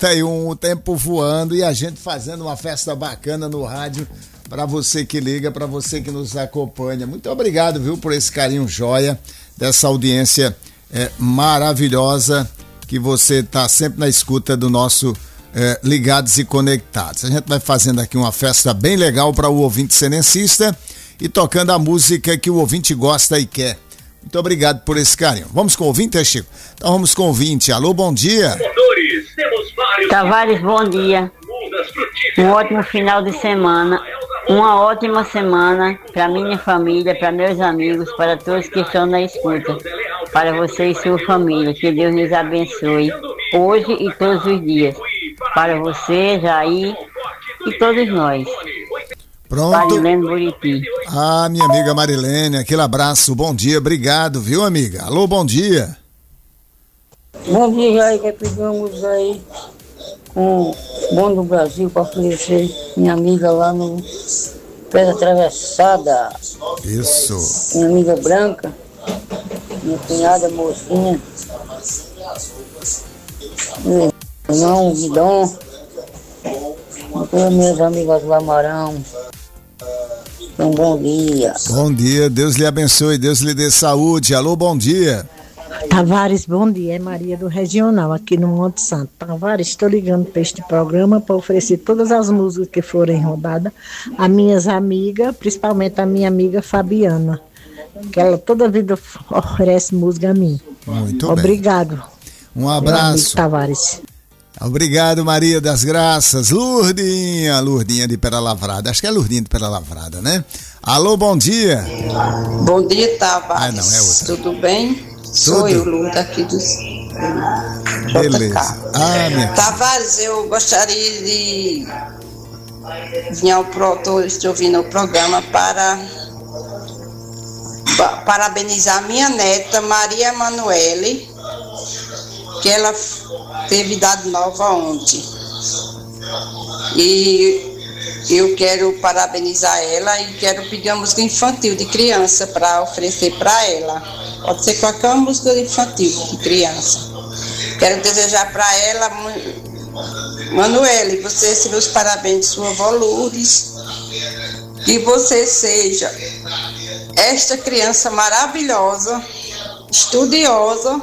31, o tempo voando e a gente fazendo uma festa bacana no rádio para você que liga, para você que nos acompanha. Muito obrigado, viu, por esse carinho joia, dessa audiência maravilhosa que você tá sempre na escuta do nosso Ligados e Conectados. A gente vai fazendo aqui uma festa bem legal para o ouvinte senencista e tocando a música que o ouvinte gosta e quer. Muito obrigado por esse carinho. Vamos com o ouvinte, Chico? Então vamos com o ouvinte. Alô, bom dia. Tavares, bom dia. Um ótimo final de semana. Uma ótima semana para minha família, para meus amigos, para todos que estão na escuta. Para você e sua família. Que Deus nos abençoe hoje e todos os dias. Para você, Jair e todos nós. Pronto. Marilene Buriti. Ah, minha amiga Marilene, aquele abraço, bom dia, obrigado, viu, amiga? Alô, bom dia. Bom dia, Jair, quer pedir uma música aí com o Bom do Brasil para oferecer minha amiga lá no Pedra Atravessada. Isso. Minha amiga Branca, minha cunhada Mocinha, meu irmão Guidon, todas minhas amigas do Amarão. Um bom dia. Bom dia, Deus lhe abençoe, Deus lhe dê saúde. Alô, bom dia. Tavares, bom dia. É Maria do Regional, aqui no Monte Santo. Tavares, estou ligando para este programa para oferecer todas as músicas que forem rodadas a minhas amigas, principalmente a minha amiga Fabiana, que ela toda vida oferece música a mim. Muito Obrigado. bem. Um abraço. Tavares. Obrigado, Maria das Graças. Lourdinha de Pera Lavrada. Acho que é Lourdinha de Pera Lavrada, né? Alô, bom dia. Bom dia, Tavares. Ah, não, é outra. Tudo bem? Sou eu, Lourdes, aqui do Beleza. JK. Minha Tavares, eu gostaria de vir estou ouvindo o programa para parabenizar minha neta, Maria Emanuele, que ela teve idade nova ontem. E eu quero parabenizar ela e quero pedir uma música infantil de criança para oferecer para ela. Pode ser qualquer música infantil de criança. Quero desejar para ela, Manuele, você recebeu os parabéns de sua avó Lourdes, que você seja esta criança maravilhosa, estudiosa,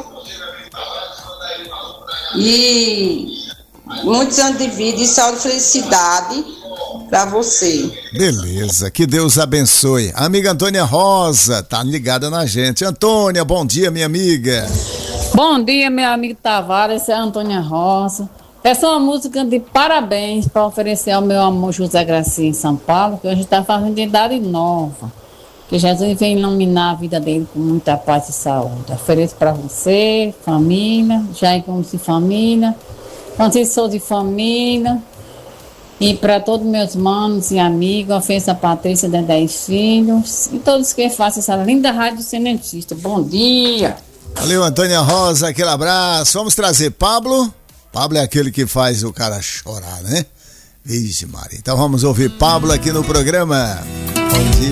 e muitos anos de vida e saúde e felicidade para você. Beleza, que Deus abençoe. A amiga Antônia Rosa tá ligada na gente. Antônia, bom dia, minha amiga. Bom dia, meu amigo Tavares, é a Antônia Rosa. Essa é uma música de parabéns para oferecer ao meu amor José Gracia em São Paulo, que hoje está fazendo idade nova. Que Jesus vem iluminar a vida dele com muita paz e saúde. Ofereço para você, família, Jair Gomes de família, Francisco Souza de família, e para todos meus manos e amigos, ofereço a Patrícia de 10 filhos, e todos que façam essa linda rádio sementista. Bom dia! Valeu, Antônia Rosa, aquele abraço. Vamos trazer Pablo. Pablo é aquele que faz o cara chorar, né? Vixe, Maria. Então vamos ouvir Pablo aqui no programa. Bom dia.